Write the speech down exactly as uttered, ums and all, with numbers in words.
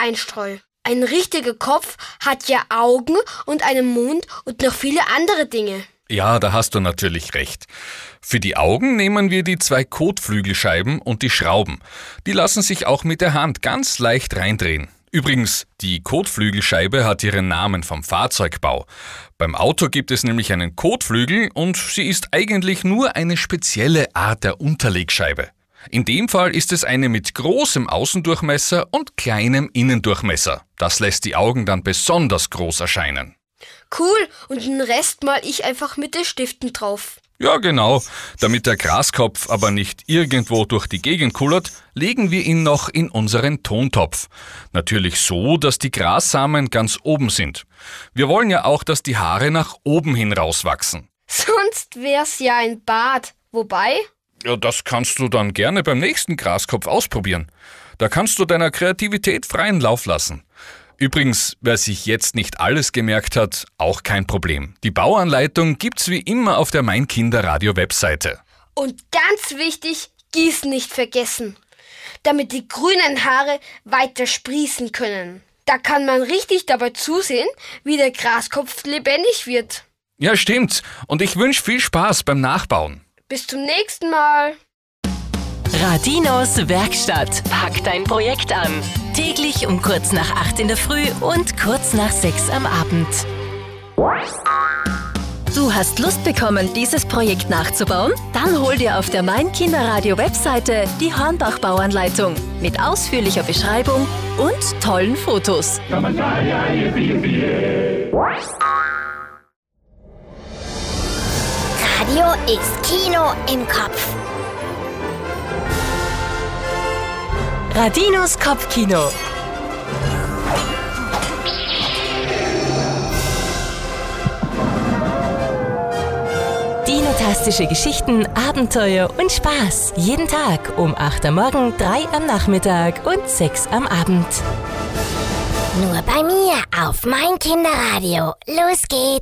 einstreue. Ein richtiger Kopf hat ja Augen und einen Mund und noch viele andere Dinge. Ja, da hast du natürlich recht. Für die Augen nehmen wir die zwei Kotflügelscheiben und die Schrauben. Die lassen sich auch mit der Hand ganz leicht reindrehen. Übrigens, die Kotflügelscheibe hat ihren Namen vom Fahrzeugbau. Beim Auto gibt es nämlich einen Kotflügel und sie ist eigentlich nur eine spezielle Art der Unterlegscheibe. In dem Fall ist es eine mit großem Außendurchmesser und kleinem Innendurchmesser. Das lässt die Augen dann besonders groß erscheinen. Cool, und den Rest mal ich einfach mit den Stiften drauf. Ja, genau. Damit der Graskopf aber nicht irgendwo durch die Gegend kullert, legen wir ihn noch in unseren Tontopf. Natürlich so, dass die Grassamen ganz oben sind. Wir wollen ja auch, dass die Haare nach oben hin rauswachsen. Sonst wär's ja ein Bart. Wobei? Ja, das kannst du dann gerne beim nächsten Graskopf ausprobieren. Da kannst du deiner Kreativität freien Lauf lassen. Übrigens, wer sich jetzt nicht alles gemerkt hat, auch kein Problem. Die Bauanleitung gibt's wie immer auf der Mein Kinderradio Webseite. Und ganz wichtig, Gießen nicht vergessen, damit die grünen Haare weiter sprießen können. Da kann man richtig dabei zusehen, wie der Graskopf lebendig wird. Ja, stimmt. Und ich wünsche viel Spaß beim Nachbauen. Bis zum nächsten Mal. Radinos Werkstatt. Pack dein Projekt an. Täglich um kurz nach acht in der Früh und kurz nach sechs am Abend. Du hast Lust bekommen, dieses Projekt nachzubauen? Dann hol dir auf der Mein Kinderradio Webseite die Hornbach-Bauanleitung mit ausführlicher Beschreibung und tollen Fotos. Radio ist Kino im Kopf. Radinos Kopfkino. Dinotastische Geschichten, Abenteuer und Spaß. Jeden Tag um acht am Morgen, drei am Nachmittag und sechs am Abend. Nur bei mir auf Mein Kinderradio. Los geht's!